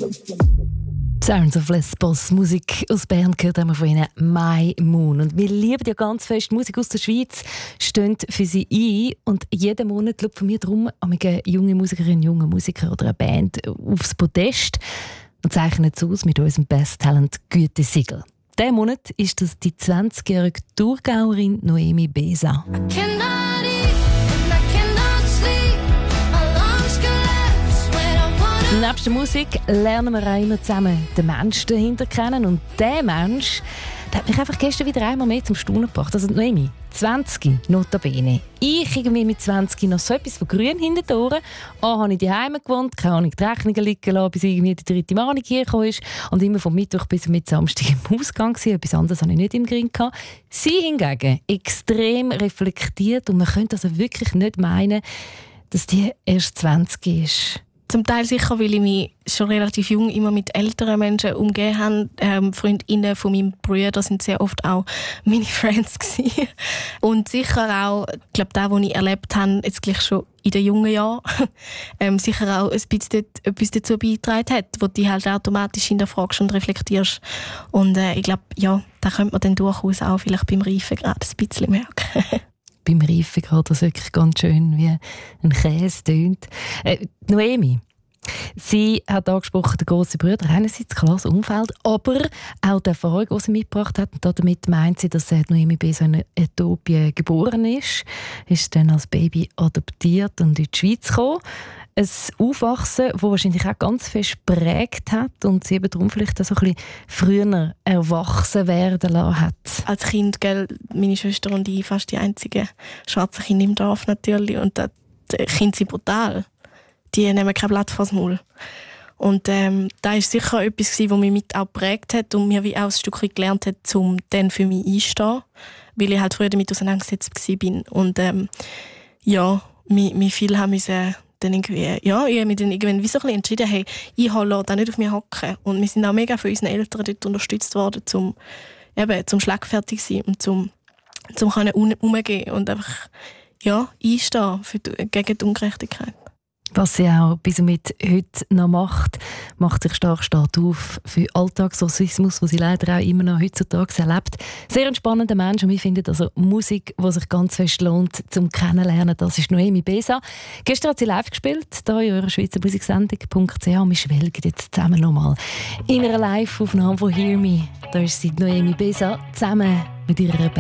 Sounds of Lesbos, Musik aus Bern, gehört haben wir von ihnen «My Moon». Und wir lieben ja ganz fest Musik aus der Schweiz, stehen für sie ein. Und jeden Monat lupfen wir darum eine junge Musikerin, junge Musiker oder eine Band aufs Podest und zeichnen es aus mit unserem Best Talent Gütesiegel. Diesen Monat ist das die 20-jährige Thurgauerin Noemi Besa. Neben der Musik lernen wir auch immer zusammen den Menschen dahinter kennen. Und dieser Mensch, der hat mich einfach gestern wieder einmal mehr zum Staunen gebracht. Also Noemi, 20, notabene. Ich irgendwie mit 20 noch so etwas von grün hinter den Ohren. Habe ich daheim gewohnt, keine Ahnung, die Rechnungen liegen lassen, bis irgendwie die dritte Mahnung hier gekommen ist. Und immer vom Mittwoch bis mit Samstag im Ausgang gewesen. Etwas anderes hatte ich nicht im Grind gehabt. Sie hingegen extrem reflektiert. Und man könnte also wirklich nicht meinen, dass die erst 20 ist. Zum Teil sicher, weil ich mich schon relativ jung immer mit älteren Menschen umgeben habe. Freundinnen von meinem Bruder sind sehr oft auch meine Friends gewesen. Und sicher auch, ich glaube, das, was ich erlebt habe, jetzt gleich schon in den jungen Jahren, sicher auch ein bisschen etwas dazu beigetragen hat, wo du halt automatisch hinterfragst und reflektierst. Und ich glaube, ja, da könnte man dann durchaus auch vielleicht beim Reifen gerade ein bisschen merken. Beim Reifen geht das wirklich ganz schön wie ein Käse tönt. Noemi, sie hat angesprochen, der grosse Bruder, einerseits klares Umfeld, aber auch die Erfahrung, die sie mitgebracht hat. Und damit meint sie, dass Noemi Besa in Äthiopien geboren ist dann als Baby adoptiert und in die Schweiz gekommen. Ein Aufwachsen, das wahrscheinlich auch ganz fest geprägt hat und sie eben darum vielleicht auch so ein bisschen früher erwachsen werden lassen hat. Als Kind, gell, meine Schwester und ich, fast die einzigen schwarzen Kinder im Dorf natürlich. Und die Kinder sind brutal. Die nehmen kein Blatt vors Maul. Und da war sicher etwas, was mich mit auch geprägt hat und mir wie auch ein Stück gelernt hat, um dann für mich einzustehen. Weil ich halt früher damit auseinandergesetzt war. Und ja, mich viel haben müssen dann irgendwie, ja, ich habe mich dann irgendwann wie so ein bisschen entschieden, hey, ich lasse da nicht auf mich hocken. Und wir sind auch mega von unseren Eltern dort unterstützt worden, zum schlagfertig sein und zum umgehen und einfach, ja, einstehen gegen die Ungerechtigkeit. Was sie auch bis mit heute noch macht sich stark auf für Alltagsrassismus, den sie leider auch immer noch heutzutage erlebt. Sehr ein spannender Mensch und wir finden also Musik, die sich ganz fest lohnt zum Kennenlernen. Das ist Noemi Besa. Gestern hat sie live gespielt, hier in eurer Schweizer Musiksendung.ch. Wir schwelgen jetzt zusammen nochmal in einer Live-Aufnahme von «Hear Me». Da ist sie, Noemi Besa, zusammen mit ihrer Band.